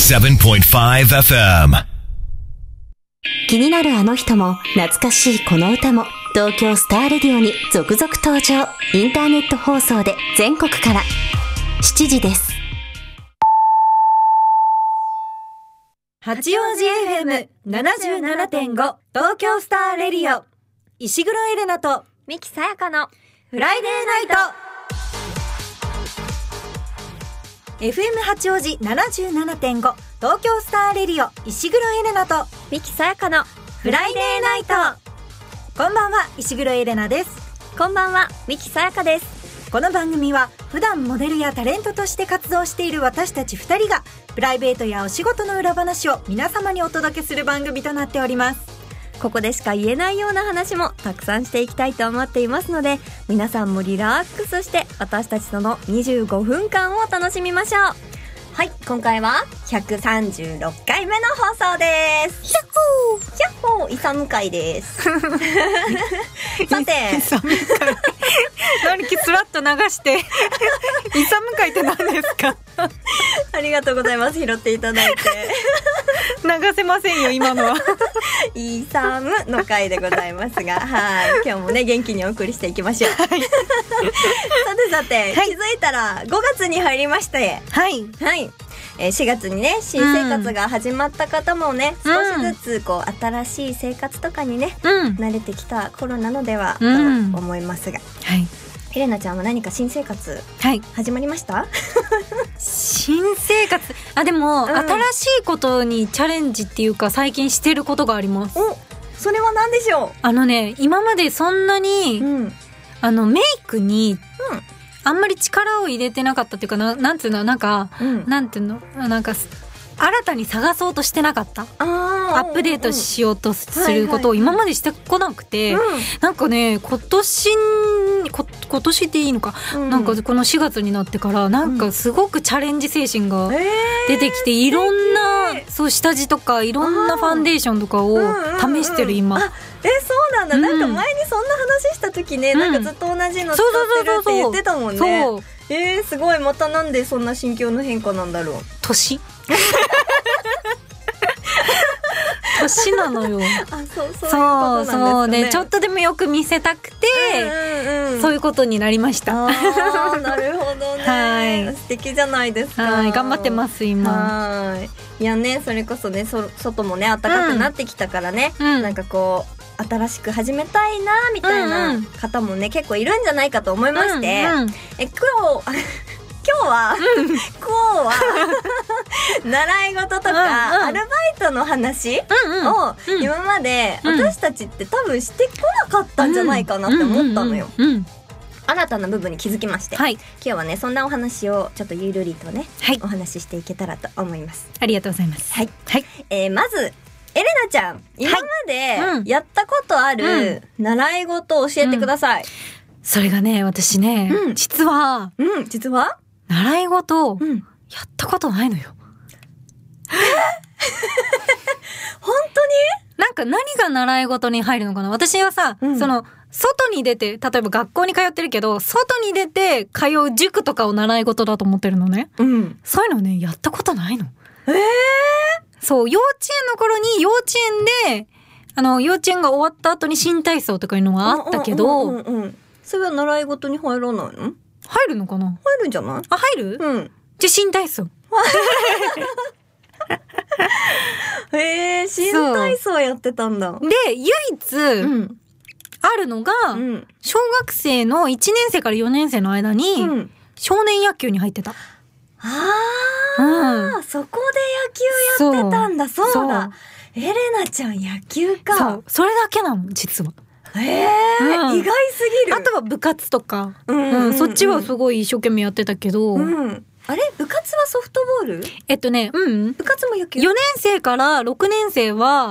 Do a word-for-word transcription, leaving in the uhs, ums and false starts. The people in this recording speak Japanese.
セブンポイントファイブエフエム。 気になるあの人も懐かしいこの歌も東京スターレディオに続々登場。インターネット放送で全国からしちじです。 八王子 エフエムななじゅうななてんご 東京スターレディオ、石黒エレナと三木さやかのフライデーナイト。 エフエム 八王子 ななじゅうななてんご 東京スターレディオ、石黒エレナと三木さやかのフライデーナイト。こんばんは、石黒エレナです。 こんばんは、三木さやかです。 この番組は普段モデルやタレントとして活動している私たちふたりがプライベートやお仕事の裏話を皆様にお届けする番組となっております。 ここでしか言えないような話もたくさんしていきたいと思っていますので、皆さんもリラックスして私たちとのにじゅうごふんかんを楽しみましょう。はい、今回はひゃくさんじゅうろっかいめの放送です。ヒャッホーヒャッホーイサム会ですさて、 イサム会何きつらっと流してイサム会って何ですかありがとうございます、拾っていただいて流せませんよ今のはイサムの回でございますが、はい、今日もね元気にお送りしていきましょう、はい、さてさて、はい、気づいたらごがつに入りまして、はいはい、えー、しがつにね新生活が始まった方もね、うん、少しずつこう新しい生活とかにね、うん、慣れてきた頃なのではと思いますが、うん、はい、エレナちゃんは何か新生活、はい、始まりました？ 新生活、あ、でも、うん、新しいことにチャレンジっていうか最近してることがあります。 お、それは何でしょう？ あのね、今までそんなに、うん、あのメイクに、うん、あんまり力を入れてなかったっていうかな、なんていうの、なんか、うん、なんていうの、なんか新たに探そうとしてなかった。アップデートしようとすることを今までしてこなくて、うん、なんかね、今年こ今年っていいのか、うん、なんかこのしがつになってからなんかすごくチャレンジ精神が出てきて、うん、いろんな、えー、そう下地とかいろんなファンデーションとかを試してる今。 うんうんうん、あ、え、そうなんだ、うん、なんか前にそんな話した時ね、うん、なんかずっと同じの使ってるって言ってたもんね。そう、えー、すごい。またなんでそんな心境の変化なんだろう。 年年なのよ。 あ、そう、そういうことなんですかね。そうそうで、ちょっとでもよく見せたくて、うんうんうん、そういうことになりました。 あー、なるほどね。はい、素敵じゃないですか。 はい、頑張ってます今。 はい。いやね、それこそね、そ外もね暖かくなってきたからね、うん、なんかこう新しく始めたいなみたいな方もね、うんうん、結構いるんじゃないかと思いまして、うんうん、え今日今日は、うん、今日は習い事とか、うんうん、アルバイトの話を、うんうん、今まで私たちって多分してこなかったんじゃないかなって思ったのよ。新たな部分に気づきまして、はい、今日はねそんなお話をちょっとゆるりとね、はい、お話ししていけたらと思います。 ありがとうございます。はい、 はい、えー、まずエレナちゃん、今までやったことある習い事を教えてください。うんうん、 それがね、私ね、うん、実は、 うん、実は習い事、うん、やったことないのよ。 本当に？ なんか何が習い事に入るのかな。私はさ、うん、その外に出て、例えば学校に通ってるけど、外に出て通う塾とかを習い事だと思ってるのね。うん、そういうのね、やったことないの。 えー、 そう、幼稚園の頃に幼稚園で、あの幼稚園が終わった後に新体操とかいうのがあったけど、うんうんうんうん、 それは習い事に入らないの？ 入るのかな？ 入るんじゃない？ あ、入る？うん。じゃあ新体操。 へえ、新体操やってたんだ。 で、唯一、うん、あるのが、うん、小学生のいちねんせいからよねんせいの間に、うん、少年野球に入ってた。 あー、うん、そこで野球やってたんだ。そう、そうだ。エレナちゃん野球か。 そう、それだけなの、実は。 えーうん、意外すぎる。 あとは部活とか、うんうんうんうん、そっちはすごい一生懸命やってたけど、うん、 あれ部活はソフトボール？ えっとね、うん、 部活も野球？ よねんせいからろくねんせいは